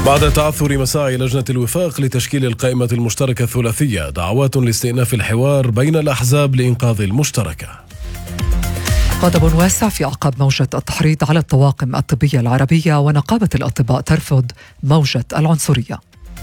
بعد تعثر مساعي لجنة الوفاق لتشكيل القائمة المشتركة الثلاثية، دعوات لاستئناف الحوار بين الأحزاب لإنقاذ المشتركة. غضب واسع في أعقاب موجة التحريض على الطواقم الطبية العربية، ونقابة الأطباء ترفض موجة العنصرية.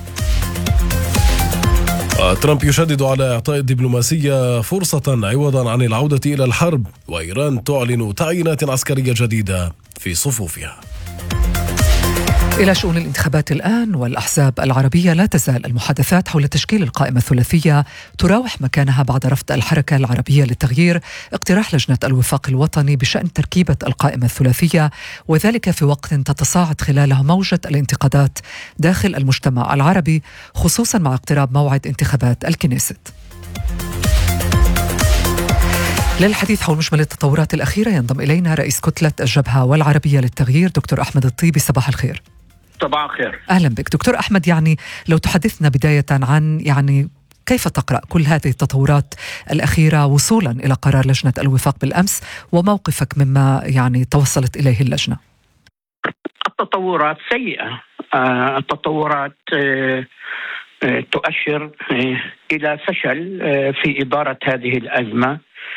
ترامب يشدد على إعطاء الدبلوماسية فرصة عوضا عن العودة إلى الحرب، وإيران تعلن تعيينات عسكرية جديدة في صفوفها. إلى شؤون الانتخابات الآن، والأحزاب العربية لا تزال المحادثات حول تشكيل القائمة الثلاثية تراوح مكانها بعد رفض الحركة العربية للتغيير اقتراح لجنة الوفاق الوطني بشأن تركيبة القائمة الثلاثية، وذلك في وقت تتصاعد خلاله موجة الانتقادات داخل المجتمع العربي، خصوصا مع اقتراب موعد انتخابات الكنيست. للحديث حول مجمل التطورات الأخيرة ينضم إلينا رئيس كتلة الجبهة والعربية للتغيير دكتور أحمد الطيبي. صباح الخير. صباح الخير. أهلا بك دكتور أحمد. لو تحدثنا بداية عن كيف تقرأ كل هذه التطورات الأخيرة وصولا إلى قرار لجنة الوفاق بالأمس، وموقفك مما توصلت إليه اللجنة؟ التطورات سيئة. التطورات تؤشر إلى فشل في إدارة هذه الأزمة.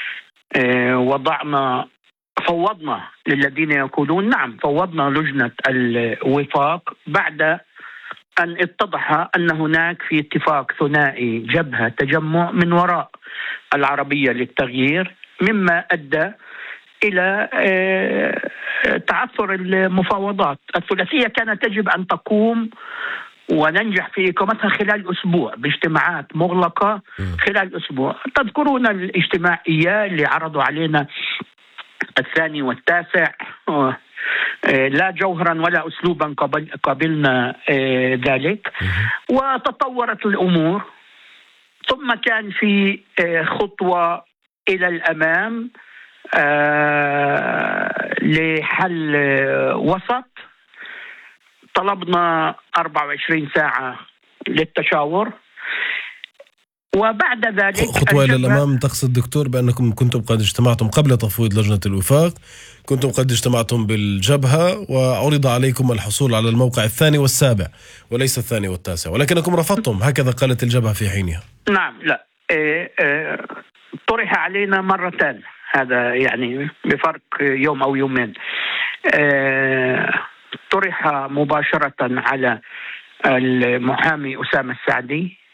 فوضنا للذين يقولون نعم فوضنا لجنة الوفاق بعد أن اتضح أن هناك في اتفاق ثنائي جبهة تجمع من وراء العربية للتغيير، مما أدى إلى تعثر المفاوضات الثلاثية. كانت تجب أن تقوم وننجح في إقامتها خلال أسبوع باجتماعات مغلقة خلال أسبوع. تذكرون الاجتماعية اللي عرضوا علينا 2 و9، لا جوهرا ولا أسلوبا قبلنا ذلك، وتطورت الأمور، ثم كان في خطوة إلى الأمام لحل وسط. طلبنا 24 ساعة للتشاور، وبعد ذلك خطوة إلى الأمام. تقصد دكتور بأنكم كنتم قد اجتمعتم قبل تفويض لجنة الوفاق، كنتم قد اجتمعتم بالجبهة وعرض عليكم الحصول على الموقع 2 و7 وليس 2 و9، ولكنكم رفضتم، هكذا قالت الجبهة في حينها. نعم، لا، طرح علينا مرتين، هذا بفرق يوم أو يومين. طرح مباشرة على المحامي أسامة السعدي